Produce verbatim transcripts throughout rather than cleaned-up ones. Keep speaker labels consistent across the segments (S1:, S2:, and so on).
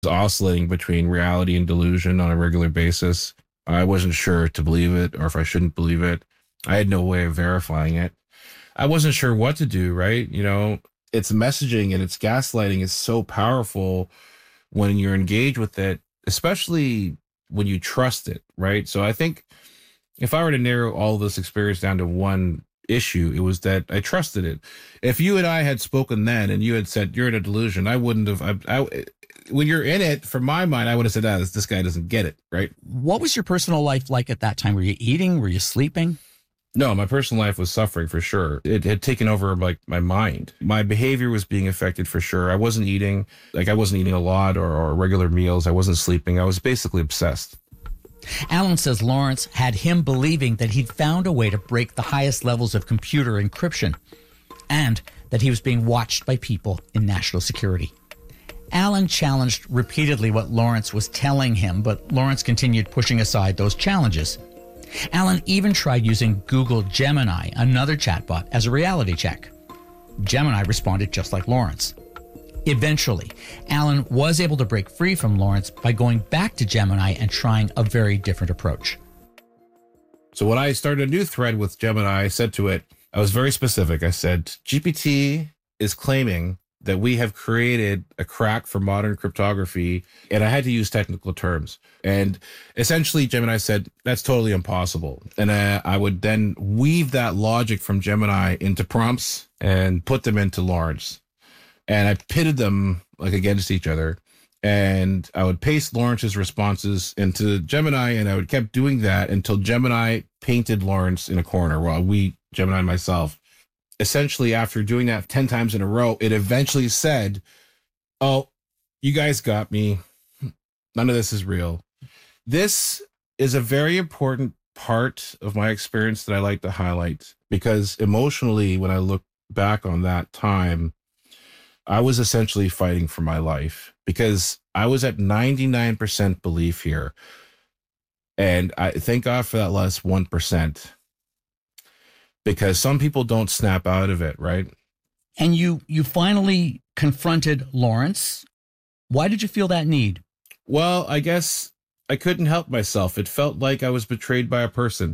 S1: oscillating between reality and delusion on a regular basis. I wasn't sure to believe it or if I shouldn't believe it. I had no way of verifying it. I wasn't sure what to do, right? You know, its messaging and its gaslighting is so powerful when you're engaged with it, especially when you trust it, right? So I think if I were to narrow all this experience down to one issue, it was that I trusted it. If you and I had spoken then and you had said you're in a delusion, I wouldn't have. I, I, when you're in it, from my mind, I would have said, ah, this, this guy doesn't get it, right?
S2: What was your personal life like at that time? Were you eating? Were you sleeping?
S1: No, my personal life was suffering for sure. It had taken over like my mind. My behavior was being affected for sure. I wasn't eating, like I wasn't eating a lot or, or regular meals. I wasn't sleeping. I was basically obsessed.
S2: Alan says Lawrence had him believing that he'd found a way to break the highest levels of computer encryption and that he was being watched by people in national security. Alan challenged repeatedly what Lawrence was telling him, but Lawrence continued pushing aside those challenges. Alan even tried using Google Gemini, another chatbot, as a reality check. Gemini responded just like Lawrence. Eventually, Alan was able to break free from Lawrence by going back to Gemini and trying a very different approach.
S1: So when I started a new thread with Gemini, I said to it, I was very specific. I said, G P T is claiming that we have created a crack for modern cryptography, and I had to use technical terms. And essentially, Gemini said, that's totally impossible. And uh, I would then weave that logic from Gemini into prompts and put them into Lawrence. And I pitted them like against each other. And I would paste Lawrence's responses into Gemini, and I would keep doing that until Gemini painted Lawrence in a corner while we, Gemini and myself, essentially, after doing that ten times in a row, it eventually said, oh, you guys got me. None of this is real. This is a very important part of my experience that I like to highlight, because emotionally, when I look back on that time, I was essentially fighting for my life because I was at ninety-nine percent belief here. And I thank God for that last one percent. Because some people don't snap out of it, right?
S2: And you you finally confronted Lawrence. Why did you feel that need?
S1: Well, I guess I couldn't help myself. It felt like I was betrayed by a person.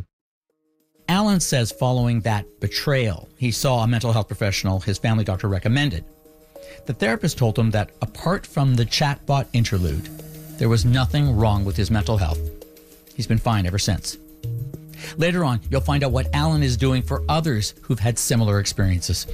S2: Alan says following that betrayal, he saw a mental health professional his family doctor recommended. The therapist told him that apart from the chatbot interlude, there was nothing wrong with his mental health. He's been fine ever since. Later on, you'll find out what Alan is doing for others who've had similar experiences.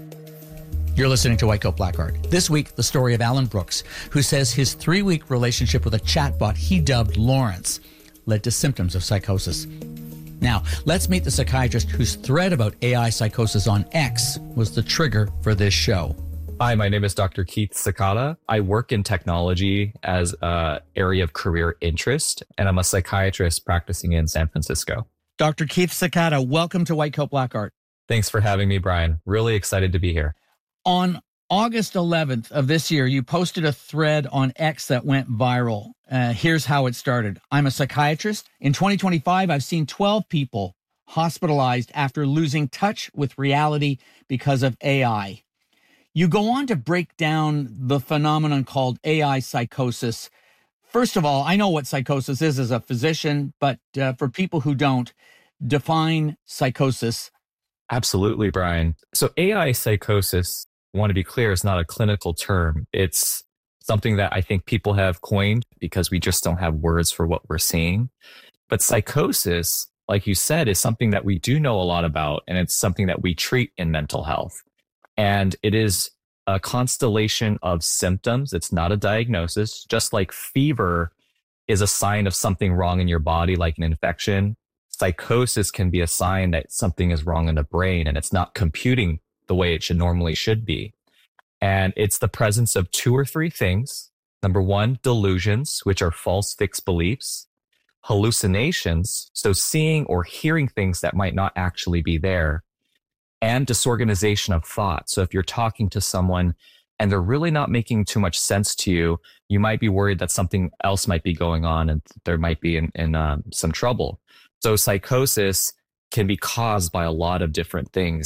S2: You're listening to White Coat Black Art. This week, the story of Alan Brooks, who says his three-week relationship with a chatbot he dubbed Lawrence led to symptoms of psychosis. Now, let's meet the psychiatrist whose thread about A I psychosis on X was the trigger for this show.
S3: Hi, my name is Doctor Keith Sakata. I work in technology as an area of career interest, and I'm a psychiatrist practicing in San Francisco.
S2: Doctor Keith Sakata, welcome to White Coat Black Art.
S3: Thanks for having me, Brian. Really excited to be here.
S2: On August eleventh of this year, you posted a thread on X that went viral. Uh, here's how it started. I'm a psychiatrist. In twenty twenty-five, I've seen twelve people hospitalized after losing touch with reality because of A I. You go on to break down the phenomenon called A I psychosis. First of all, I know what psychosis is as a physician, but uh, for people who don't, define psychosis.
S3: Absolutely, Brian. So A I psychosis, I want to be clear, is not a clinical term. It's something that I think people have coined because we just don't have words for what we're seeing. But psychosis, like you said, is something that we do know a lot about, and it's something that we treat in mental health. And it is a constellation of symptoms. It's not a diagnosis. Just like fever is a sign of something wrong in your body, like an infection, psychosis can be a sign that something is wrong in the brain and it's not computing the way it should normally should be. And it's the presence of two or three things. Number one, delusions, which are false fixed beliefs. Hallucinations, so seeing or hearing things that might not actually be there. And disorganization of thought. So if you're talking to someone and they're really not making too much sense to you, you might be worried that something else might be going on and there might be in, in um, some trouble. So psychosis can be caused by a lot of different things.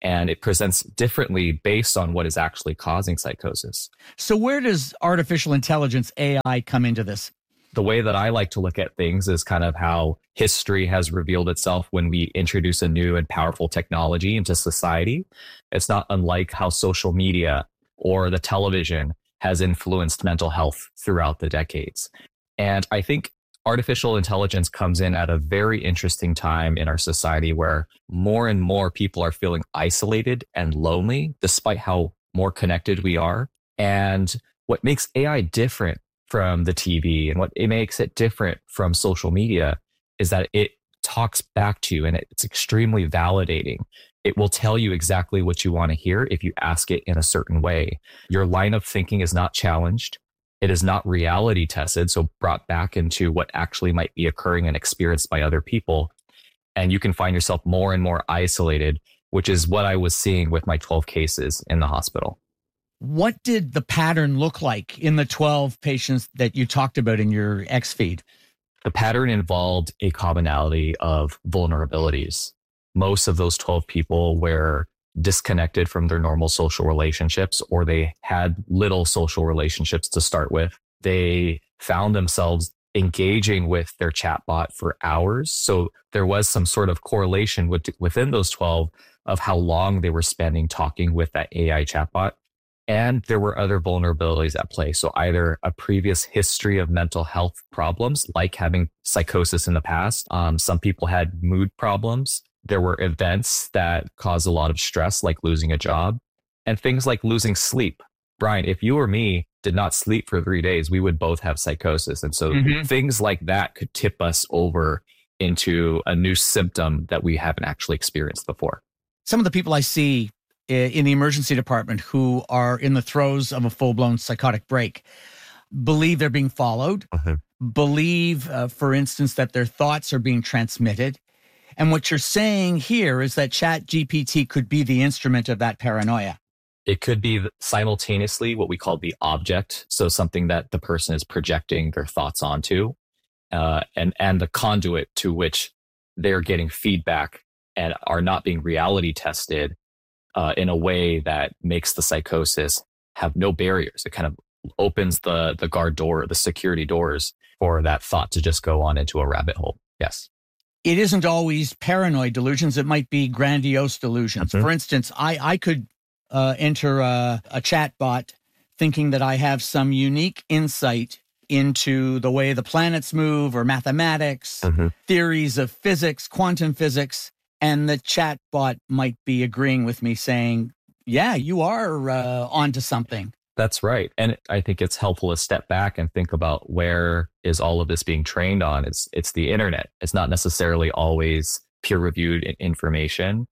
S3: and it presents differently based on what is actually causing psychosis.
S2: So where does artificial intelligence, A I, come into this?
S3: The way that I like to look at things is kind of how history has revealed itself when we introduce a new and powerful technology into society. It's not unlike how social media or the television has influenced mental health throughout the decades. And I think artificial intelligence comes in at a very interesting time in our society where more and more people are feeling isolated and lonely, despite how more connected we are. And what makes A I different from the T V and what it makes it different from social media is that it talks back to you and it's extremely validating. It will tell you exactly what you want to hear if you ask it in a certain way. Your line of thinking is not challenged. It is not reality tested, so brought back into what actually might be occurring and experienced by other people. And you can find yourself more and more isolated, which is what I was seeing with my twelve cases in the hospital.
S2: What did the pattern look like in the twelve patients that you talked about in your X feed?
S3: The pattern involved a commonality of vulnerabilities. Most of those twelve people were disconnected from their normal social relationships, or they had little social relationships to start with. They found themselves engaging with their chatbot for hours. So there was some sort of correlation with, within those twelve of how long they were spending talking with that A I chatbot. And there were other vulnerabilities at play. So either a previous history of mental health problems, like having psychosis in the past. Um, some people had mood problems. There were events that caused a lot of stress, like losing a job, and things like losing sleep. Brian, if you or me did not sleep for three days, we would both have psychosis. And so mm-hmm. things like that could tip us over into a new symptom that we haven't actually experienced before.
S2: Some of the people I see in the emergency department who are in the throes of a full-blown psychotic break believe they're being followed, uh-huh. believe, uh, for instance, that their thoughts are being transmitted. And what you're saying here is that ChatGPT could be the instrument of that paranoia.
S3: It could be simultaneously what we call the object, so something that the person is projecting their thoughts onto, uh, and, and the conduit to which they're getting feedback and are not being reality tested uh, in a way that makes the psychosis have no barriers. It kind of opens the, the guard door, the security doors for that thought to just go on into a rabbit hole. Yes.
S2: It isn't always paranoid delusions. It might be grandiose delusions. Mm-hmm. For instance, I, I could uh, enter a, a chat bot thinking that I have some unique insight into the way the planets move or mathematics, mm-hmm. theories of physics, quantum physics, and the chat bot might be agreeing with me saying, yeah, you are uh, onto something.
S3: That's right. And I think it's helpful to step back and think about where is all of this being trained on. It's it's the internet. It's not necessarily always peer-reviewed information.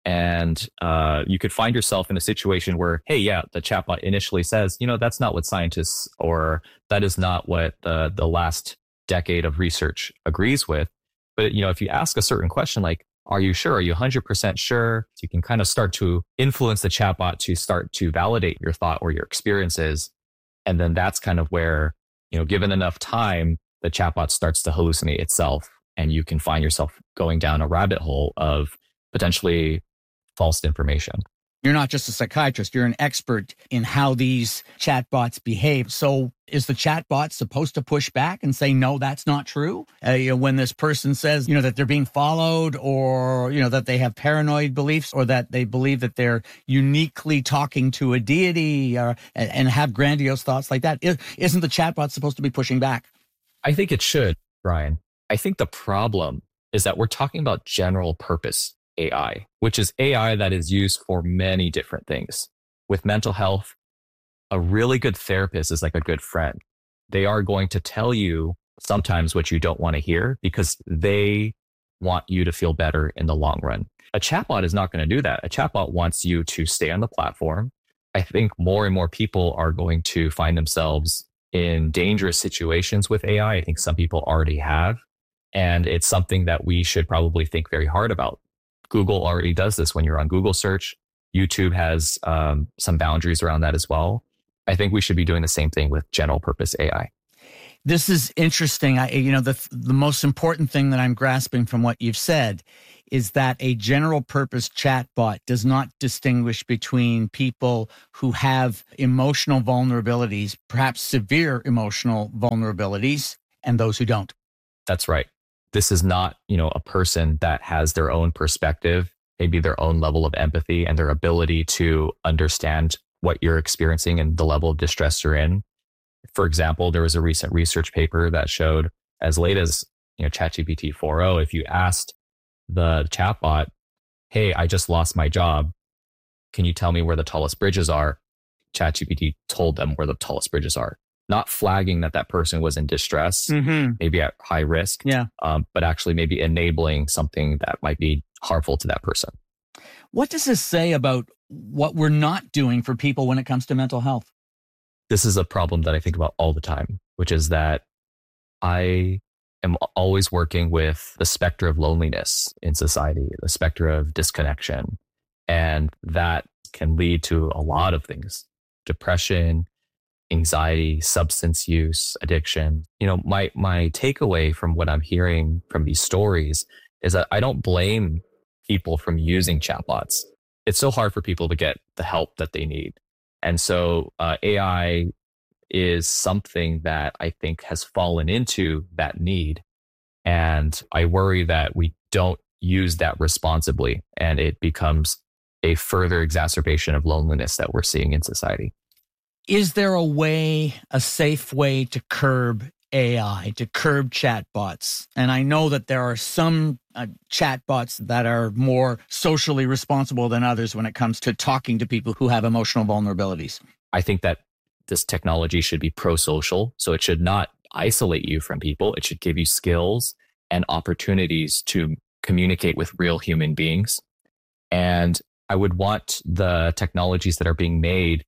S3: And uh, you could find yourself in a situation where, hey, yeah, the chatbot initially says, you know, that's not what scientists, or that is not what the, the last decade of research agrees with. But, you know, if you ask a certain question like, are you sure? Are you one hundred percent sure? You can kind of start to influence the chatbot to start to validate your thought or your experiences. And then that's kind of where, you know, given enough time, the chatbot starts to hallucinate itself, and you can find yourself going down a rabbit hole of potentially false information.
S2: You're not just a psychiatrist, you're an expert in how these chatbots behave. So is the chatbot supposed to push back and say, no, that's not true? Uh, you know, when this person says, you know, that they're being followed, or, you know, that they have paranoid beliefs, or that they believe that they're uniquely talking to a deity, or, and, and have grandiose thoughts like that. Isn't the chatbot supposed to be pushing back?
S3: I think it should, Brian. I think the problem is that we're talking about general purpose A I, which is A I that is used for many different things. With mental health, a really good therapist is like a good friend. They are going to tell you sometimes what you don't want to hear because they want you to feel better in the long run. A chatbot is not going to do that. A chatbot wants you to stay on the platform. I think more and more people are going to find themselves in dangerous situations with A I. I think some people already have, and it's something that we should probably think very hard about. Google already does this when you're on Google search. YouTube has um, some boundaries around that as well. I think we should be doing the same thing with general purpose A I.
S2: This is interesting. I, you know, the the most important thing that I'm grasping from what you've said is that a general purpose chatbot does not distinguish between people who have emotional vulnerabilities, perhaps severe emotional vulnerabilities, and those who don't.
S3: That's right. This is not, you know, a person that has their own perspective, maybe their own level of empathy and their ability to understand what you're experiencing and the level of distress you're in. For example, there was a recent research paper that showed as late as, you know, ChatGPT four point oh, if you asked the chatbot, hey, I just lost my job. Can you tell me where the tallest bridges are? ChatGPT told them where the tallest bridges are, not flagging that that person was in distress, mm-hmm. maybe at high risk,
S2: yeah.
S3: um, but actually maybe enabling something that might be harmful to that person.
S2: What does this say about what we're not doing for people when it comes to mental health?
S3: This is a problem that I think about all the time, which is that I am always working with the specter of loneliness in society, the specter of disconnection. And that can lead to a lot of things: depression, anxiety, substance use, addiction. You know, my, my takeaway from what I'm hearing from these stories is that I don't blame people from using chatbots. It's so hard for people to get the help that they need. And so uh, A I is something that I think has fallen into that need. And I worry that we don't use that responsibly, and it becomes a further exacerbation of loneliness that we're seeing in society.
S2: Is there a way, a safe way to curb A I, to curb chatbots? And I know that there are some uh, chatbots that are more socially responsible than others when it comes to talking to people who have emotional vulnerabilities.
S3: I think that this technology should be pro-social, so it should not isolate you from people. It should give you skills and opportunities to communicate with real human beings. And I would want the technologies that are being made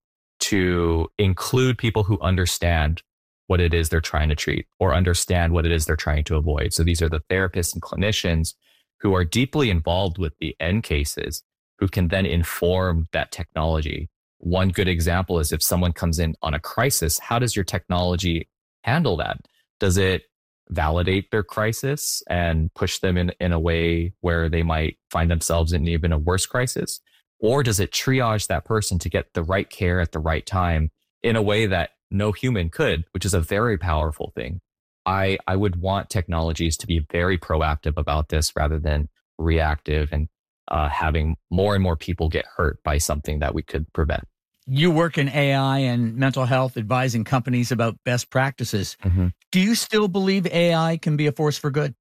S3: to include people who understand what it is they're trying to treat or understand what it is they're trying to avoid. So these are the therapists and clinicians who are deeply involved with the end cases, who can then inform that technology. One good example is if someone comes in on a crisis, how does your technology handle that? Does it validate their crisis and push them in, in a way where they might find themselves in even a worse crisis? Or does it triage that person to get the right care at the right time in a way that no human could, which is a very powerful thing? I, I would want technologies to be very proactive about this rather than reactive and uh, having more and more people get hurt by something that we could prevent.
S2: You work in A I and mental health, advising companies about best practices. Mm-hmm. Do you still believe A I can be a force for good?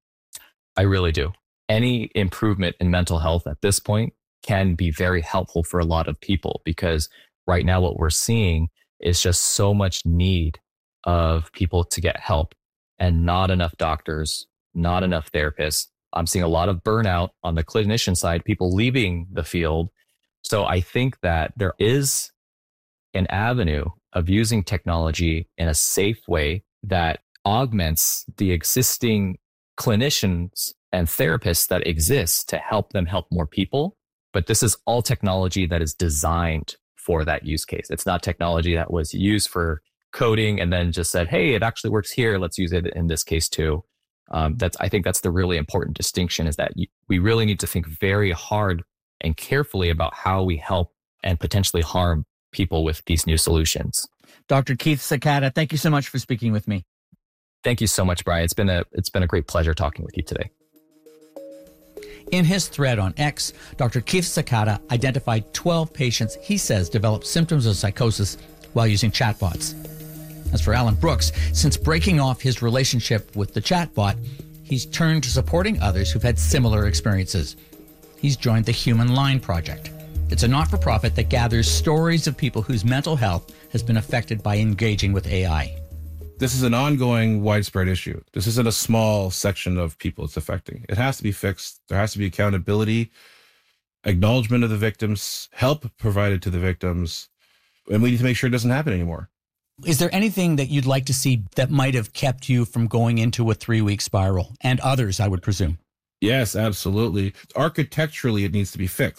S3: I really do. Any improvement in mental health at this point can be very helpful for a lot of people, because right now what we're seeing is just so much need of people to get help and not enough doctors, not enough therapists. I'm seeing a lot of burnout on the clinician side, people leaving the field. So I think that there is an avenue of using technology in a safe way that augments the existing clinicians and therapists that exist to help them help more people. But this is all technology that is designed for that use case. It's not technology that was used for coding and then just said, hey, it actually works here, let's use it in this case too. Um, that's I think that's the really important distinction, is that you, we really need to think very hard and carefully about how we help and potentially harm people with these new solutions.
S2: Doctor Keith Sakata, thank you so much for speaking with me.
S3: Thank you so much, Brian. It's been a it's been a great pleasure talking with you today.
S2: In his thread on X, Doctor Keith Sakata identified twelve patients he says developed symptoms of psychosis while using chatbots. As for Alan Brooks, since breaking off his relationship with the chatbot, he's turned to supporting others who've had similar experiences. He's joined the Human Line Project. It's a not-for-profit that gathers stories of people whose mental health has been affected by engaging with A I.
S1: This is an ongoing, widespread issue. This isn't a small section of people it's affecting. It has to be fixed. There has to be accountability, acknowledgement of the victims, help provided to the victims, and we need to make sure it doesn't happen anymore.
S2: Is there anything that you'd like to see that might have kept you from going into a three-week spiral? And others, I would presume.
S1: Yes, absolutely. Architecturally, it needs to be fixed.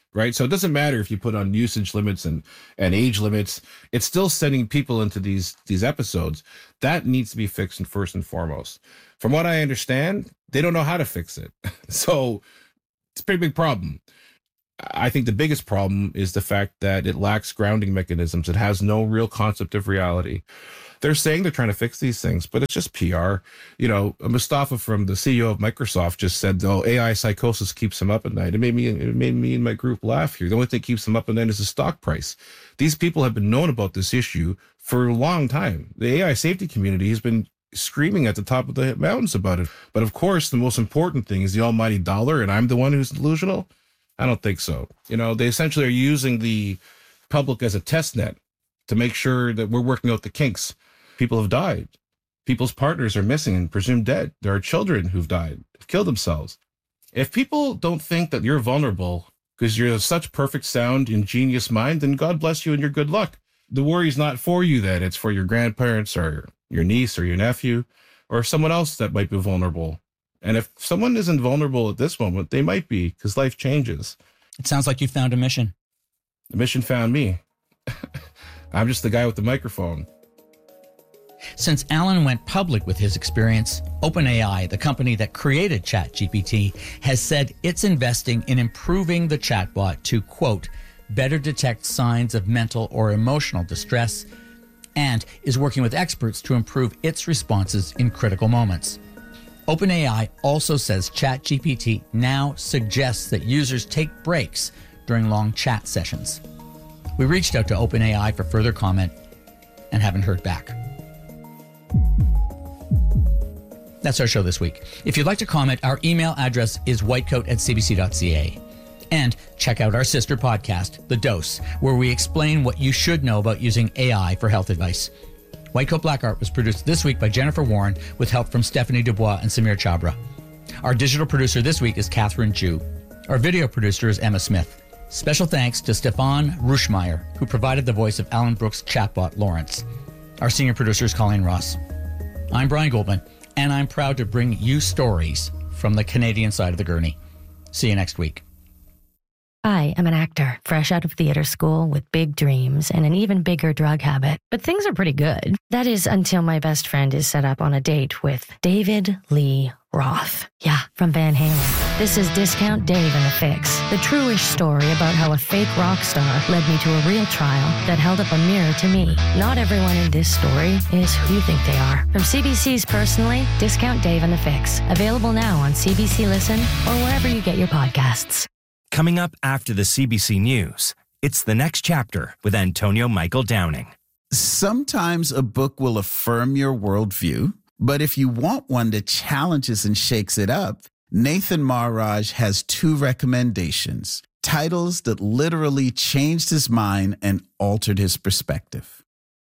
S1: right? So it doesn't matter if you put on usage limits and, and age limits, it's still sending people into these, these episodes. That needs to be fixed first and foremost. From what I understand, they don't know how to fix it. So it's a pretty big problem. I think the biggest problem is the fact that it lacks grounding mechanisms. It has no real concept of reality. They're saying they're trying to fix these things, but it's just P R. You know, Mustafa from the C E O of Microsoft just said, oh, A I psychosis keeps him up at night. It made me, it made me and my group laugh here. The only thing that keeps them up at night is the stock price. These people have been known about this issue for a long time. The A I safety community has been screaming at the top of the mountains about it. But of course, the most important thing is the almighty dollar, and I'm the one who's delusional. I don't think so. You know, they essentially are using the public as a test net to make sure that we're working out the kinks. People have died. People's partners are missing and presumed dead. There are children who've died, have killed themselves. If people don't think that you're vulnerable because you're such perfect, sound, ingenious mind, then God bless you and your good luck. The worry's not for you then. It's for your grandparents or your niece or your nephew or someone else that might be vulnerable. And if someone isn't vulnerable at this moment, they might be, because life changes.
S2: It sounds like you found a mission.
S1: The mission found me. I'm just the guy with the microphone.
S2: Since Alan went public with his experience, OpenAI, the company that created ChatGPT, has said it's investing in improving the chatbot to, quote, better detect signs of mental or emotional distress, and is working with experts to improve its responses in critical moments. OpenAI also says ChatGPT now suggests that users take breaks during long chat sessions. We reached out to OpenAI for further comment and haven't heard back. That's our show this week. If you'd like to comment, our email address is whitecoat at c b c dot c a. And check out our sister podcast, The Dose, where we explain what you should know about using A I for health advice. Whitecoat Black Art was produced this week by Jennifer Warren with help from Stephanie Dubois and Samir Chabra. Our digital producer this week is Catherine Ju. Our video producer is Emma Smith. Special thanks to Stefan Ruschmeyer, who provided the voice of Alan Brooks' chatbot, Lawrence. Our senior producer is Colleen Ross. I'm Brian Goldman, and I'm proud to bring you stories from the Canadian side of the gurney. See you next week.
S4: I am an actor, fresh out of theater school with big dreams and an even bigger drug habit. But things are pretty good. That is until my best friend is set up on a date with David Lee Roth. Yeah, from Van Halen. This is Discount Dave and the Fix, the true-ish story about how a fake rock star led me to a real trial that held up a mirror to me. Not everyone in this story is who you think they are. From C B C's Personally, Discount Dave and the Fix. Available now on C B C Listen or wherever you get your podcasts.
S5: Coming up after the C B C News, it's The Next Chapter with Antonio Michael Downing.
S6: Sometimes a book will affirm your worldview, but if you want one that challenges and shakes it up, Nathan Maharaj has two recommendations, titles that literally changed his mind and altered his perspective.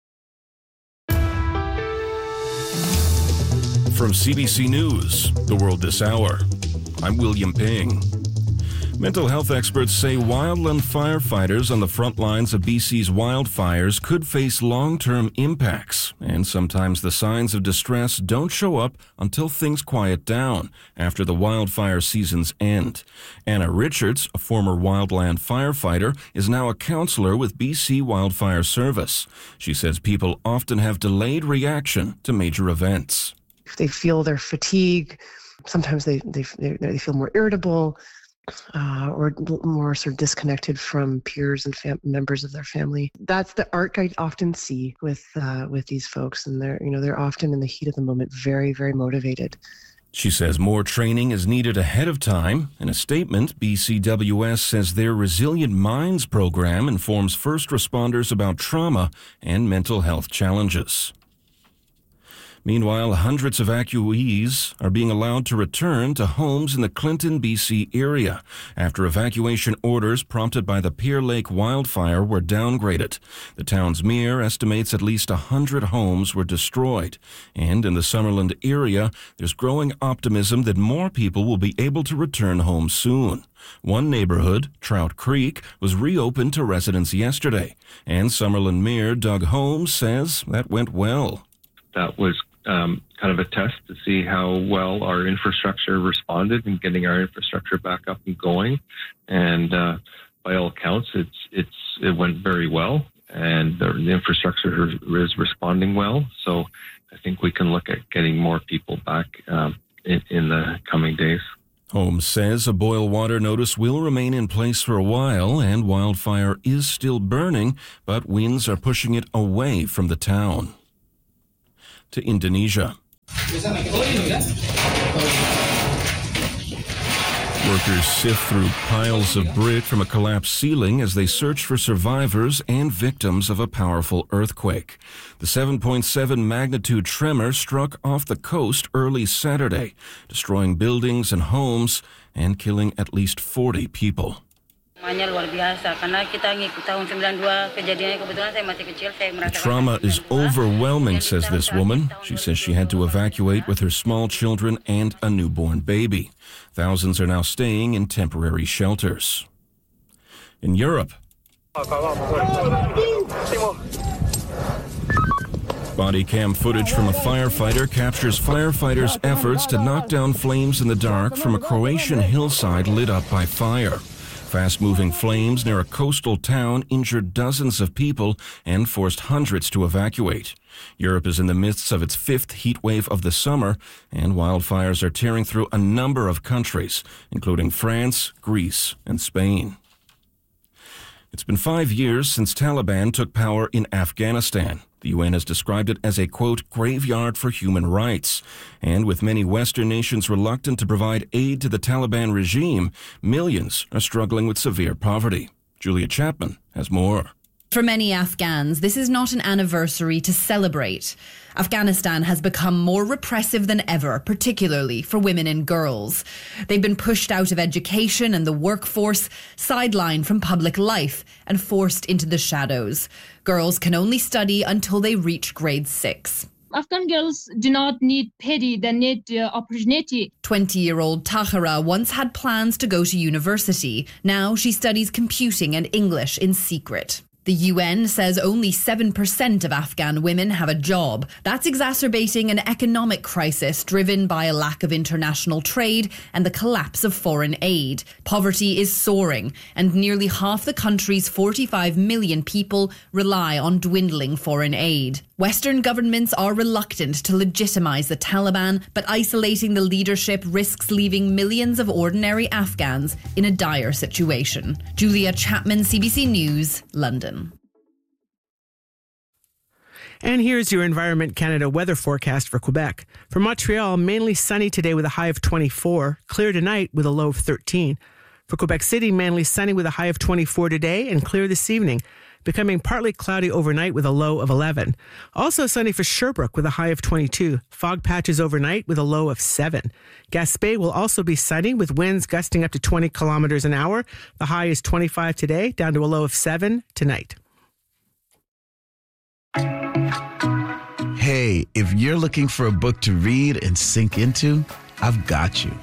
S7: From C B C News, The World This Hour, I'm William Ping. Mental health experts say wildland firefighters on the front lines of B C's wildfires could face long-term impacts, and sometimes the signs of distress don't show up until things quiet down after the wildfire seasons end. Anna Richards, a former wildland firefighter, is now a counselor with B C Wildfire Service. She says people often have delayed reaction to major events.
S8: They feel their fatigue. Sometimes they, they, they feel more irritable. Uh, or more sort of disconnected from peers and fam- members of their family. That's the arc I often see with uh, with these folks, and they're you know they're often in the heat of the moment, very very motivated.
S7: She says more training is needed ahead of time. In a statement, B C W S says their Resilient Minds program informs first responders about trauma and mental health challenges. Meanwhile, hundreds of evacuees are being allowed to return to homes in the Clinton, B C area after evacuation orders prompted by the Pear Lake wildfire were downgraded. The town's mayor estimates at least one hundred homes were destroyed. And in the Summerland area, there's growing optimism that more people will be able to return home soon. One neighborhood, Trout Creek, was reopened to residents yesterday. And Summerland Mayor Doug Holmes says that went well.
S9: That was Um, kind of a test to see how well our infrastructure responded in getting our infrastructure back up and going. And uh, by all accounts, it's it's it went very well, and the, the infrastructure is responding well. So I think we can look at getting more people back um, in, in the coming days.
S7: Holmes says a boil water notice will remain in place for a while, and wildfire is still burning, but winds are pushing it away from the town. To Indonesia. Workers sift through piles of brick from a collapsed ceiling as they search for survivors and victims of a powerful earthquake. The seven point seven magnitude tremor struck off the coast early Saturday, destroying buildings and homes and killing at least forty people. The trauma is overwhelming, says this woman. She says she had to evacuate with her small children and a newborn baby. Thousands are now staying in temporary shelters. In Europe, body cam footage from a firefighter captures firefighters' efforts to knock down flames in the dark from a Croatian hillside lit up by fire. Fast-moving flames near a coastal town injured dozens of people and forced hundreds to evacuate. Europe is in the midst of its fifth heat wave of the summer, and wildfires are tearing through a number of countries, including France, Greece, and Spain. It's been five years since Taliban took power in Afghanistan. The U N has described it as a, quote, graveyard for human rights. And with many Western nations reluctant to provide aid to the Taliban regime, millions are struggling with severe poverty. Julia Chapman has more.
S10: For many Afghans, this is not an anniversary to celebrate. Afghanistan has become more repressive than ever, particularly for women and girls. They've been pushed out of education and the workforce, sidelined from public life, and forced into the shadows. Girls can only study until they reach grade six.
S11: Afghan girls do not need pity, they need uh, opportunity.
S10: twenty-year-old Tahira once had plans to go to university. Now she studies computing and English in secret. The U N says only seven percent of Afghan women have a job. That's exacerbating an economic crisis driven by a lack of international trade and the collapse of foreign aid. Poverty is soaring, and nearly half the country's forty-five million people rely on dwindling foreign aid. Western governments are reluctant to legitimize the Taliban, but isolating the leadership risks leaving millions of ordinary Afghans in a dire situation. Julia Chapman, C B C News, London.
S12: And here's your Environment Canada weather forecast for Quebec. For Montreal, mainly sunny today with a high of twenty-four, clear tonight with a low of thirteen. For Quebec City, mainly sunny with a high of twenty-four today and clear this evening, becoming partly cloudy overnight with a low of eleven. Also sunny for Sherbrooke with a high of twenty-two. Fog patches overnight with a low of seven. Gaspé will also be sunny with winds gusting up to twenty kilometers an hour. The high is twenty-five today, down to a low of seven tonight.
S6: Hey, if you're looking for a book to read and sink into, I've got you.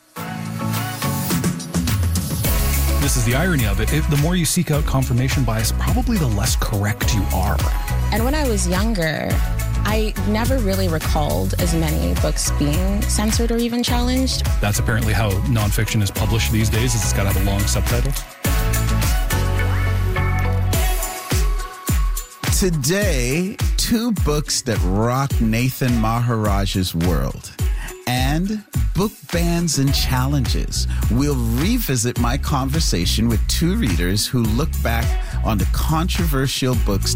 S13: This is the irony of it. If the more you seek out confirmation bias, probably the less correct you are.
S14: And when I was younger, I never really recalled as many books being censored or even challenged.
S13: That's apparently how nonfiction is published these days, is it's got to have a long subtitle.
S6: Today, two books that rock Nathan Maharaj's world. And book bans and challenges. We'll revisit my conversation with two readers who look back on the controversial books